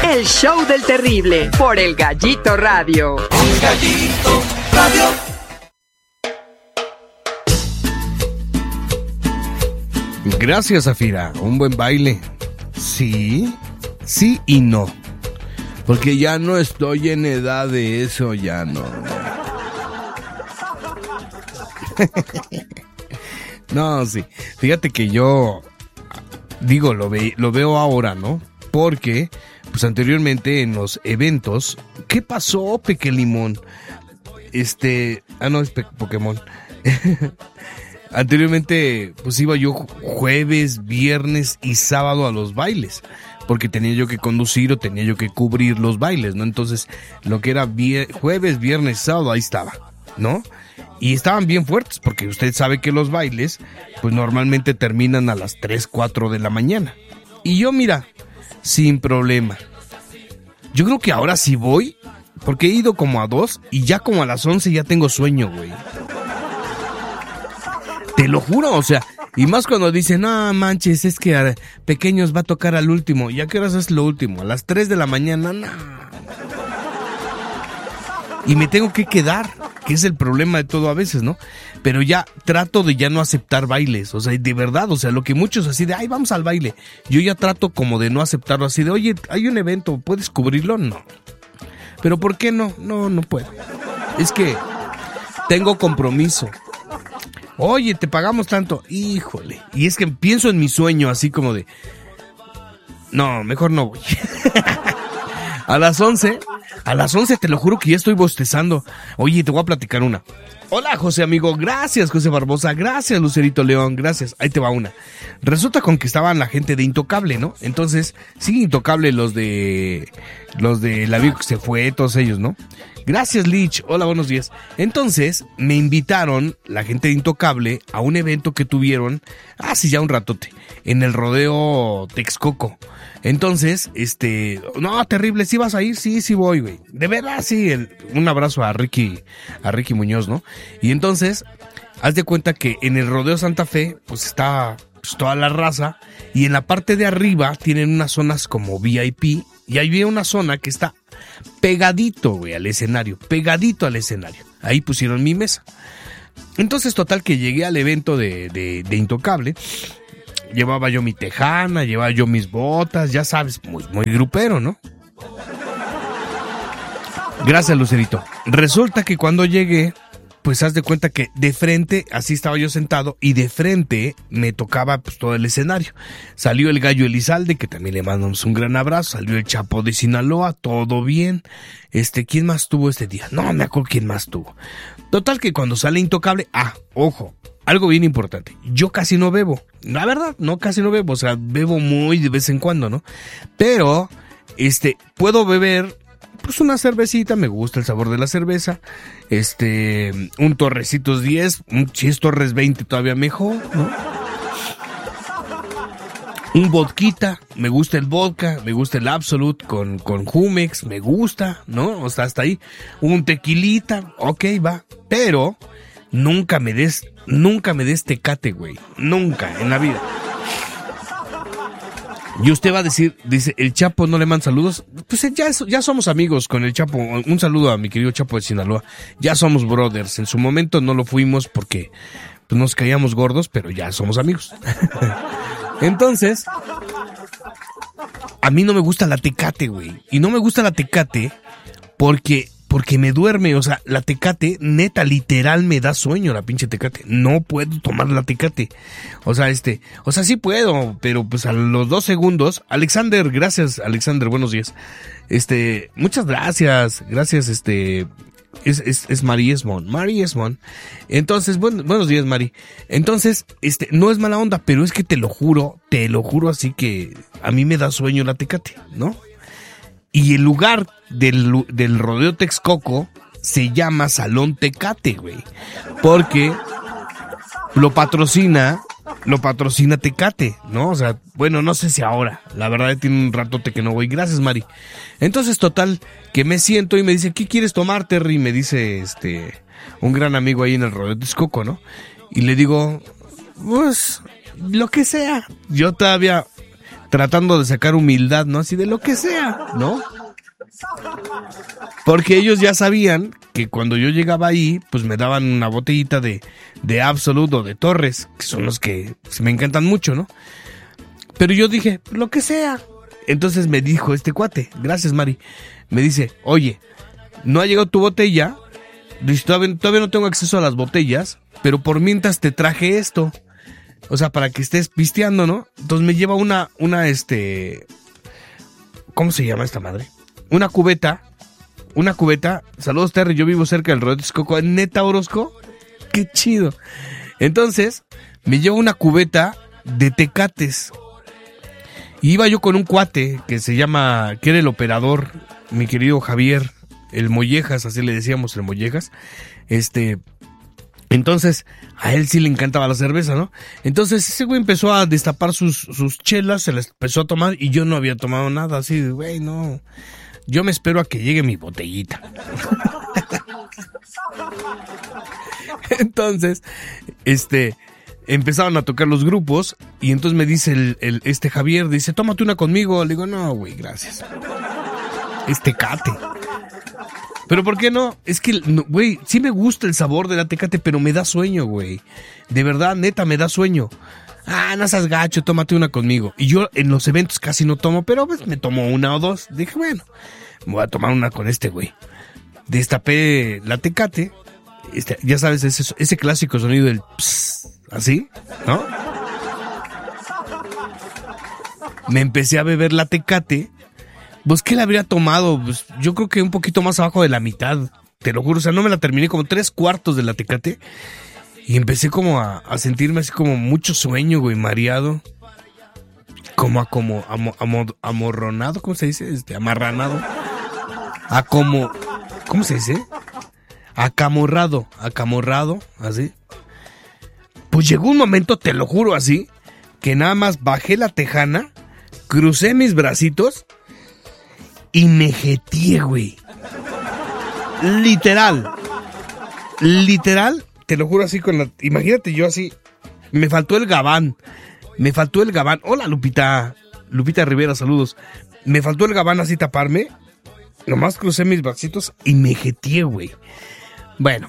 El show del terrible por El Gallito Radio. El Gallito Radio. Gracias, Zafira. Un buen baile. Sí, sí y no. Porque ya no estoy en edad de eso, ya no. No, sí. Fíjate que yo digo, lo veo ahora, ¿no? Porque, pues anteriormente en los eventos, ¿qué pasó, Peque Limón? No, es Pokémon. Anteriormente, pues iba yo jueves, viernes y sábado a los bailes, porque tenía yo que conducir o tenía yo que cubrir los bailes, ¿no? Entonces, lo que era jueves, viernes, sábado, ahí estaba, ¿no? Y estaban bien fuertes, porque usted sabe que los bailes, pues normalmente terminan a las 3, 4 de la mañana. Y yo, mira, sin problema. Yo creo que ahora sí voy, porque he ido como a 2 y ya como a las 11 ya tengo sueño, güey. Te lo juro, o sea, y más cuando dicen, no manches, es que a pequeños va a tocar al último. ¿Y a qué horas es lo último? A las 3 de la mañana, no. Y me tengo que quedar, que es el problema de todo a veces, ¿no? Pero ya trato de ya no aceptar bailes, o sea, de verdad, o sea, lo que muchos así de, ay, vamos al baile. Yo ya trato como de no aceptarlo así de, oye, hay un evento, ¿puedes cubrirlo? No. ¿Pero por qué no? No puedo. Es que tengo compromiso. Oye, te pagamos tanto. Híjole. Y es que pienso en mi sueño así como de, no, mejor no voy. A las 11 te lo juro que ya estoy bostezando. Oye, te voy a platicar una. Hola, José amigo, gracias, José Barbosa, gracias, Lucerito León, gracias. Ahí te va una. Resulta con que estaban la gente de Intocable, ¿no? Entonces, sí, Intocable, los de la Vivo que se fue, todos ellos, ¿no? Gracias, Lich, hola, buenos días. Entonces, me invitaron, la gente de Intocable, a un evento que tuvieron, hace ya un ratote, en el rodeo Texcoco. Entonces, no, terrible, ¿sí vas a ir? Sí voy, güey. De verdad, sí, un abrazo a Ricky Muñoz, ¿no? Y entonces, haz de cuenta que en el rodeo Santa Fe, pues está pues, toda la raza, y en la parte de arriba tienen unas zonas como VIP, y ahí había una zona que está pegadito, güey, al escenario, pegadito al escenario. Ahí pusieron mi mesa. Entonces, total, que llegué al evento de Intocable. Llevaba yo mi tejana, llevaba yo mis botas, ya sabes, muy grupero, ¿no? Gracias, Lucerito. Resulta que cuando llegué, pues haz de cuenta que de frente, así estaba yo sentado, y de frente me tocaba pues todo el escenario. Salió el Gallo Elizalde, que también le mandamos un gran abrazo, salió el Chapo de Sinaloa, todo bien. ¿Quién más tuvo este día? No me acuerdo quién más tuvo. Total que cuando sale Intocable, ojo, algo bien importante, yo casi no bebo, la verdad, no, casi no bebo, o sea, bebo muy de vez en cuando, ¿no? Pero, puedo beber, pues una cervecita, me gusta el sabor de la cerveza, un Torrecitos 10, si es Torres 20 todavía mejor, ¿no? Un vodquita, me gusta el vodka, me gusta el Absolut con Jumex, me gusta, ¿no? O sea, hasta ahí, un tequilita, ok, va, pero nunca me des Tecate, güey. Nunca en la vida. Y usted va a decir, dice, ¿el Chapo no le manda saludos? Pues ya somos amigos con el Chapo. Un saludo a mi querido Chapo de Sinaloa. Ya somos brothers. En su momento no lo fuimos porque pues, nos caíamos gordos, pero ya somos amigos. Entonces, a mí no me gusta la Tecate, güey. Y no me gusta la Tecate porque me duerme, o sea, la Tecate, neta, literal me da sueño la pinche Tecate. No puedo tomar la Tecate. O sea, sí puedo, pero pues a los 2 segundos. Alexander, gracias, Alexander, buenos días. Muchas gracias, es Mari Esmond. Entonces, buenos días, Mari. Entonces, no es mala onda, pero es que te lo juro así que a mí me da sueño la Tecate, ¿no? Y el lugar del rodeo Texcoco se llama Salón Tecate, güey. Porque lo patrocina Tecate, ¿no? O sea, bueno, no sé si ahora. La verdad tiene un ratote que no voy. Gracias, Mari. Entonces, total, que me siento y me dice, ¿qué quieres tomar, Terry? Me dice, un gran amigo ahí en el rodeo Texcoco, ¿no? Y le digo, pues, lo que sea. Yo todavía tratando de sacar humildad, ¿no? Así de lo que sea, ¿no? Porque ellos ya sabían que cuando yo llegaba ahí, pues me daban una botellita de Absolut o de Torres, que son los que me encantan mucho, ¿no? Pero yo dije, lo que sea. Entonces me dijo este cuate, gracias Mari, me dice, oye, no ha llegado tu botella, dice, todavía no tengo acceso a las botellas, pero por mientras te traje esto, o sea, para que estés pisteando, ¿no? Entonces me lleva una ¿cómo se llama esta madre? Una cubeta, saludos Terry, yo vivo cerca del Rodeo Texcoco, neta Orozco, qué chido. Entonces, me lleva una cubeta de tecates. Y iba yo con un cuate que que era el operador, mi querido Javier, el Mollejas, así le decíamos, el Mollejas. Entonces, a él sí le encantaba la cerveza, ¿no? Entonces, ese güey empezó a destapar sus chelas, se las empezó a tomar y yo no había tomado nada, así de, güey, no. Yo me espero a que llegue mi botellita. Entonces, empezaron a tocar los grupos y entonces me dice este Javier, dice, tómate una conmigo. Le digo, no, güey, gracias. Es Tecate. ¿Pero por qué no? Es que, güey, sí me gusta el sabor de la Tecate, pero me da sueño, güey. De verdad, neta, me da sueño. Ah, no seas gacho, tómate una conmigo. Y yo en los eventos casi no tomo, pero pues me tomo una o dos. Dije, bueno, me voy a tomar una con este güey. Destapé la Tecate. Ya sabes, ese clásico sonido del pss, así, ¿no? Me empecé a beber la Tecate. Pues, ¿qué le habría tomado? Pues, yo creo que un poquito más abajo de la mitad. Te lo juro, o sea, no me la terminé, como 3/4 de la Tecate. Y empecé como a sentirme así como mucho sueño, güey, mareado. Como amorronado, ¿cómo se dice? Amarranado. ¿Cómo se dice? Acamorrado, así. Pues llegó un momento, te lo juro así, que nada más bajé la tejana, crucé mis bracitos y me jeteé, güey. Literal, te lo juro así imagínate yo así, me faltó el gabán. Hola Lupita Rivera, saludos. Me faltó el gabán así taparme, nomás crucé mis bracitos y me jeteé, güey. Bueno,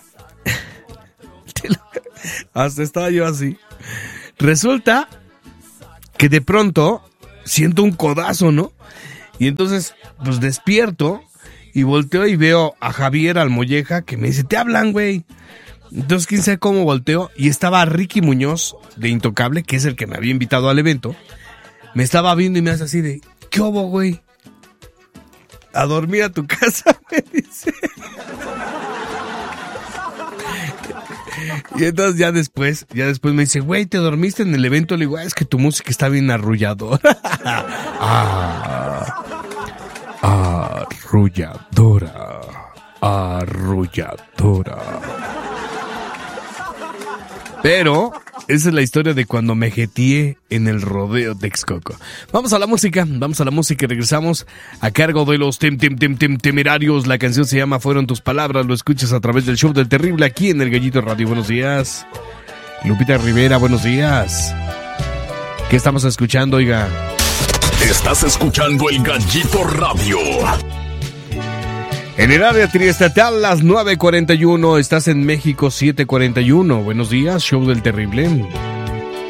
hasta estaba yo así. Resulta que de pronto siento un codazo, ¿no? Y entonces, pues despierto y volteo y veo a Javier, al Molleja, que me dice, te hablan, güey. Entonces, quién sabe cómo volteo, y estaba Ricky Muñoz, de Intocable, que es el que me había invitado al evento. Me estaba viendo y me hace así de, ¿qué hubo, güey? A dormir a tu casa, me dice. Y entonces ya después me dice, güey, ¿te dormiste en el evento? Le digo, es que tu música está bien arrulladora. Arrulladora. Pero esa es la historia de cuando me jeteé en el Rodeo Texcoco. Vamos a la música y regresamos a cargo de los Temerarios. La canción se llama Fueron tus palabras, lo escuchas a través del show del terrible aquí en el Gallito Radio. Buenos días. Lupita Rivera, buenos días. ¿Qué estamos escuchando, oiga? Estás escuchando el Gallito Radio. En el área triestatal, las 9:41, estás en México 7:41. Buenos días, show del terrible.